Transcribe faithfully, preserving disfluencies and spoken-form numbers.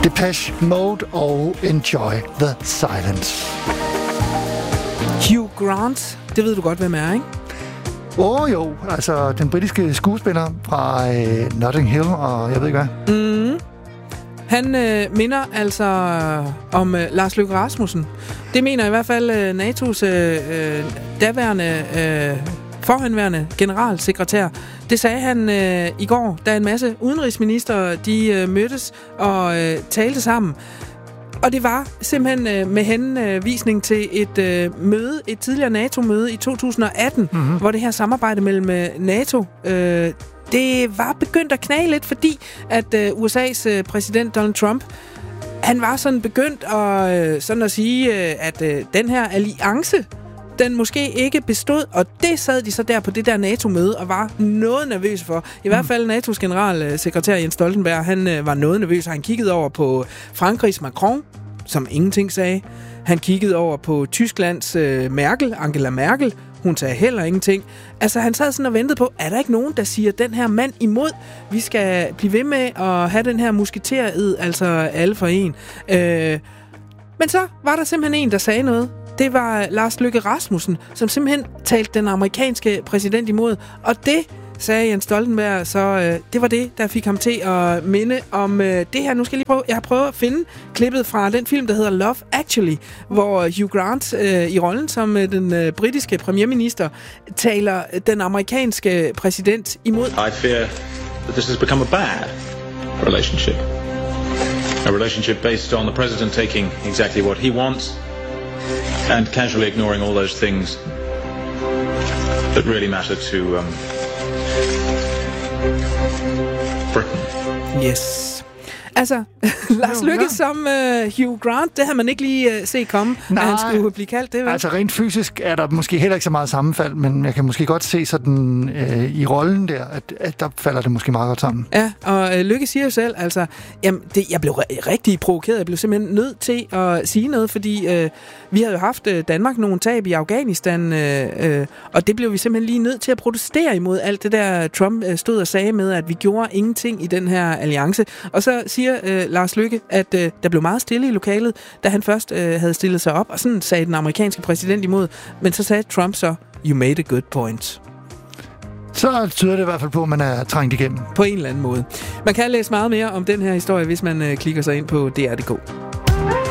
Depeche Mode og Enjoy the Silence. Hugh Grant, det ved du godt, hvem er, ikke? Åh oh, jo, altså den britiske skuespiller fra øh, Notting Hill, og jeg ved ikke hvad. Mm. Han øh, minder altså om øh, Lars Løkke Rasmussen. Det mener i hvert fald øh, N A T O's øh, daværende, øh, forhenværende generalsekretær. Det sagde han øh, i går, da en masse udenrigsminister de øh, mødtes og øh, talte sammen. Og det var simpelthen øh, med henvisning til et øh, møde, et tidligere NATO-møde i to tusind og atten, mm-hmm. hvor det her samarbejde mellem øh, NATO, øh, det var begyndt at knage lidt, fordi at øh, U S A's øh, præsident Donald Trump, han var sådan begyndt at, øh, sådan at sige, øh, at øh, den her alliance, den måske ikke bestod, og det sad de så der på det der NATO-møde og var noget nervøs for. I mm. hvert fald N A T O's generalsekretær Jens Stoltenberg, han øh, var noget nervøs, han kiggede over på Frankrigs Macron, som ingenting sagde. Han kiggede over på Tysklands øh, Merkel, Angela Merkel, hun sagde heller ingenting. Altså, han sad sådan og ventede på, er der ikke nogen, der siger den her mand imod? Vi skal blive ved med at have den her musketered, altså alle for en. Øh, men så var der simpelthen en, der sagde noget. Det var Lars Løkke Rasmussen, som simpelthen talte den amerikanske præsident imod. Og det, sagde Jens Stoltenberg, så øh, det var det, der fik ham til at minde om øh, det her. Nu skal jeg lige prøve, jeg har prøvet at finde klippet fra den film, der hedder Love Actually, hvor Hugh Grant øh, i rollen som øh, den øh, britiske premierminister taler den amerikanske præsident imod. I fear that this has become a bad relationship. A relationship based on the president taking exactly what he wants and casually ignoring all those things that really matter to um, Britain. Yes. Altså, Lars Løkke ja. som uh, Hugh Grant, det har man ikke lige uh, set komme, Nej. at han skulle blive kaldt. Det, vel? Altså rent fysisk er der måske heller ikke så meget sammenfald, men jeg kan måske godt se sådan øh, i rollen der, at, at der falder det måske meget godt sammen. Ja, og øh, Løkke siger jo selv, altså, jamen, det, jeg blev r- rigtig provokeret. Jeg blev simpelthen nødt til at sige noget, fordi øh, vi havde jo haft øh, Danmark nogle tab i Afghanistan, øh, øh, og det blev vi simpelthen lige nødt til at protestere imod alt det der, Trump øh, stod og sagde med, at vi gjorde ingenting i den her alliance. Og så siger øh, Lars Løkke, at øh, der blev meget stille i lokalet, da han først øh, havde stillet sig op, og sådan sagde den amerikanske præsident imod. Men så sagde Trump så, you made a good point. Så tyder det i hvert fald på, at man er trængt igennem. På en eller anden måde. Man kan læse meget mere om den her historie, hvis man øh, klikker sig ind på D R punktum d k.